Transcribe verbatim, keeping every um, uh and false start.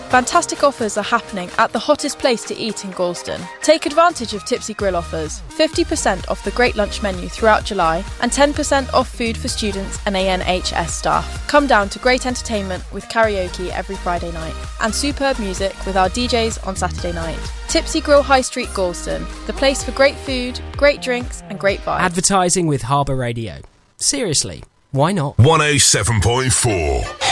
Fantastic offers are happening at the hottest place to eat in Gorleston. Take advantage of Tipsy Grill offers. fifty percent off the Great Lunch menu throughout July and ten percent off food for students and A N H S staff. Come down to great entertainment with karaoke every Friday night and superb music with our D Js on Saturday night. Tipsy Grill High Street, Gorleston, the place for great food, great drinks and great vibes. Advertising with Harbour Radio. Seriously, why not? one oh seven point four